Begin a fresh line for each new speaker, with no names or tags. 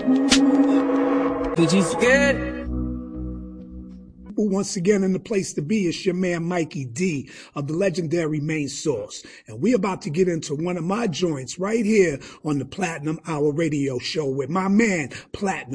Did you forget?
Once again, in the place to be, it's your man Mikey D of the legendary Main Source. And we're about to get into one of my joints right here on the Platinum Hour radio show with my man Platinum.